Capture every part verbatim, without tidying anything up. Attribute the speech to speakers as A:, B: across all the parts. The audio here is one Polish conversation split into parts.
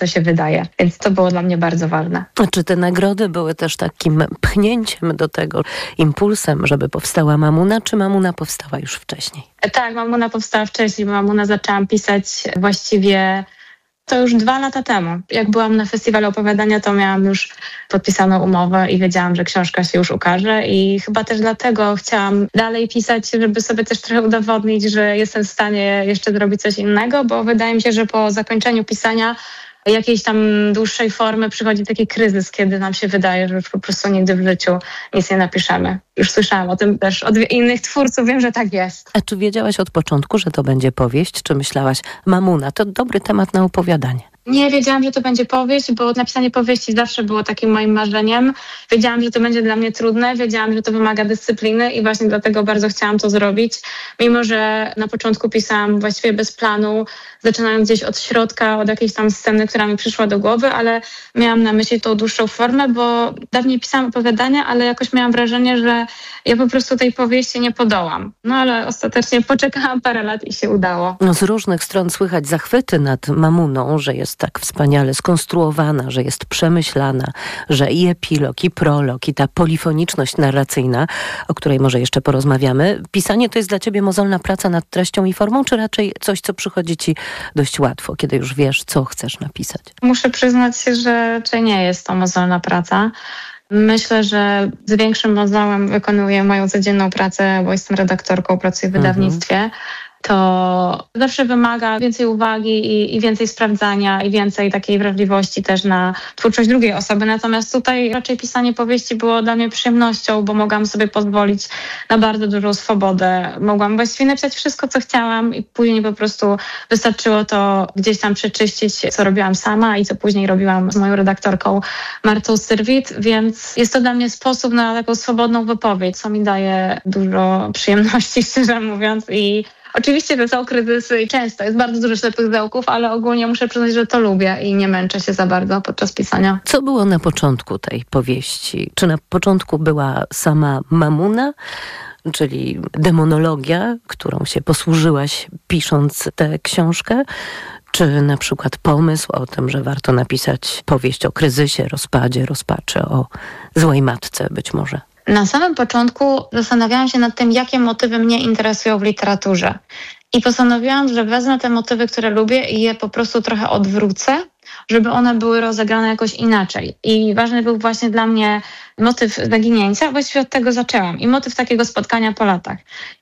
A: to się wydaje. Więc to było dla mnie bardzo ważne.
B: A czy te nagrody były też takim pchnięciem do tego, impulsem, żeby powstała Mamuna, czy Mamuna powstała już wcześniej?
A: Tak, Mamuna powstała wcześniej, bo Mamuna zaczęłam pisać właściwie to już dwa lata temu. Jak byłam na festiwalu opowiadania, to miałam już podpisaną umowę i wiedziałam, że książka się już ukaże i chyba też dlatego chciałam dalej pisać, żeby sobie też trochę udowodnić, że jestem w stanie jeszcze zrobić coś innego, bo wydaje mi się, że po zakończeniu pisania jakiejś tam dłuższej formy przychodzi taki kryzys, kiedy nam się wydaje, że już po prostu nigdy w życiu nic nie napiszemy. Już słyszałam o tym też od innych twórców, wiem, że tak jest.
B: A czy wiedziałaś od początku, że to będzie powieść? Czy myślałaś, Mamuna, to dobry temat na opowiadanie?
A: Nie wiedziałam, że to będzie powieść, bo napisanie powieści zawsze było takim moim marzeniem. Wiedziałam, że to będzie dla mnie trudne, wiedziałam, że to wymaga dyscypliny i właśnie dlatego bardzo chciałam to zrobić. Mimo że na początku pisałam właściwie bez planu, zaczynając gdzieś od środka, od jakiejś tam sceny, która mi przyszła do głowy, ale miałam na myśli tą dłuższą formę, bo dawniej pisałam opowiadania, ale jakoś miałam wrażenie, że ja po prostu tej powieści nie podołam. No ale ostatecznie poczekałam parę lat i się udało.
B: No, z różnych stron słychać zachwyty nad Mamuną, że jest tak wspaniale skonstruowana, że jest przemyślana, że i epilog, i prolog, i ta polifoniczność narracyjna, o której może jeszcze porozmawiamy. Pisanie to jest dla ciebie mozolna praca nad treścią i formą, czy raczej coś, co przychodzi ci dość łatwo, kiedy już wiesz, co chcesz napisać?
A: Muszę przyznać się, że raczej nie jest to mozolna praca. Myślę, że z większym mozołem wykonuję moją codzienną pracę, bo jestem redaktorką, pracuję w wydawnictwie. Mhm. To zawsze wymaga więcej uwagi i, i więcej sprawdzania i więcej takiej wrażliwości też na twórczość drugiej osoby. Natomiast tutaj raczej pisanie powieści było dla mnie przyjemnością, bo mogłam sobie pozwolić na bardzo dużą swobodę. Mogłam właściwie napisać wszystko, co chciałam i później po prostu wystarczyło to gdzieś tam przeczyścić, co robiłam sama i co później robiłam z moją redaktorką Martą Syrwit, więc jest to dla mnie sposób na taką swobodną wypowiedź, co mi daje dużo przyjemności, szczerze mówiąc. I oczywiście, że są kryzysy i często jest bardzo dużo ślepych zaułków, ale ogólnie muszę przyznać, że to lubię i nie męczę się za bardzo podczas pisania.
B: Co było na początku tej powieści? Czy na początku była sama Mamuna, czyli demonologia, którą się posłużyłaś pisząc tę książkę? Czy na przykład pomysł o tym, że warto napisać powieść o kryzysie, rozpadzie, rozpaczy, o złej matce być może?
A: Na samym początku zastanawiałam się nad tym, jakie motywy mnie interesują w literaturze. I postanowiłam, że wezmę te motywy, które lubię i je po prostu trochę odwrócę, żeby one były rozegrane jakoś inaczej. I ważny był właśnie dla mnie motyw zaginięcia. Właściwie od tego zaczęłam. I motyw takiego spotkania po latach.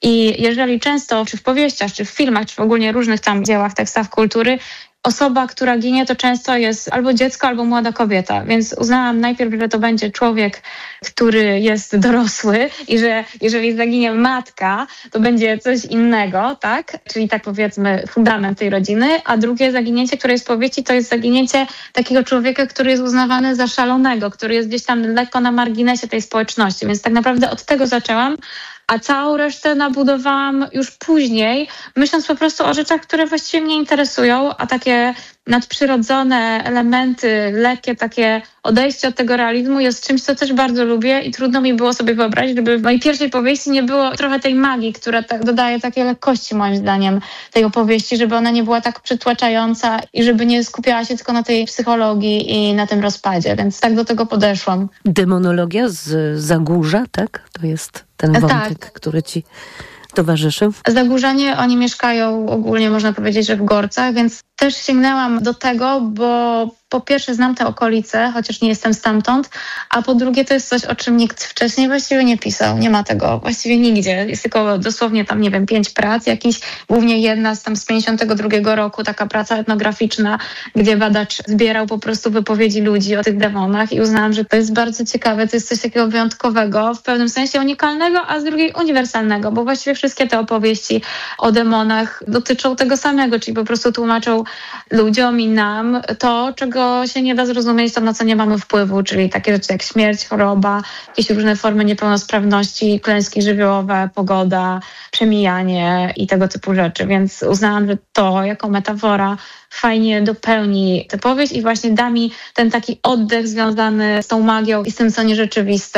A: I jeżeli często, czy w powieściach, czy w filmach, czy w ogólnie różnych tam dziełach, tekstach kultury, osoba, która ginie, to często jest albo dziecko, albo młoda kobieta. Więc uznałam najpierw, że to będzie człowiek, który jest dorosły i że jeżeli zaginie matka, to będzie coś innego, tak? Czyli tak powiedzmy fundament tej rodziny. A drugie zaginięcie, które jest w powieści, to jest zaginięcie takiego człowieka, który jest uznawany za szalonego, który jest gdzieś tam lekko na marginesie tej społeczności. Więc tak naprawdę od tego zaczęłam. A całą resztę nabudowałam już później, myśląc po prostu o rzeczach, które właściwie mnie interesują, a takie nadprzyrodzone elementy, lekkie takie odejście od tego realizmu jest czymś, co też bardzo lubię i trudno mi było sobie wyobrazić, żeby w mojej pierwszej powieści nie było trochę tej magii, która tak dodaje takiej lekkości moim zdaniem tej opowieści, żeby ona nie była tak przytłaczająca i żeby nie skupiała się tylko na tej psychologii i na tym rozpadzie, więc tak do tego podeszłam.
B: Demonologia z Zagórza, tak? To jest ten wątek, tak, który ci towarzyszy?
A: Zagórzanie, oni mieszkają ogólnie, można powiedzieć, że w Gorcach, więc też sięgnęłam do tego, bo po pierwsze znam te okolice, chociaż nie jestem stamtąd, a po drugie to jest coś, o czym nikt wcześniej właściwie nie pisał. Nie ma tego właściwie nigdzie. Jest tylko dosłownie tam, nie wiem, pięć prac, jakiś, głównie jedna z tam z pięćdziesiątego drugiego roku, taka praca etnograficzna, gdzie badacz zbierał po prostu wypowiedzi ludzi o tych demonach i uznałam, że to jest bardzo ciekawe, to jest coś takiego wyjątkowego, w pewnym sensie unikalnego, a z drugiej uniwersalnego, bo właściwie wszystkie te opowieści o demonach dotyczą tego samego, czyli po prostu tłumaczą ludziom i nam to, czego się nie da zrozumieć, to na co nie mamy wpływu, czyli takie rzeczy jak śmierć, choroba, jakieś różne formy niepełnosprawności, klęski żywiołowe, pogoda, przemijanie i tego typu rzeczy. Więc uznałam, że to jako metafora fajnie dopełni tę powieść i właśnie da mi ten taki oddech związany z tą magią i z tym, co nierzeczywiste,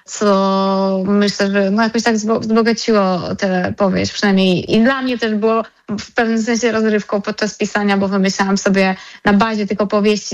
A: co myślę, że no jakoś tak wzbogaciło tę powieść, przynajmniej i dla mnie też było w pewnym sensie rozrywką podczas pisania, bo wymyślałam sobie na bazie tych opowieści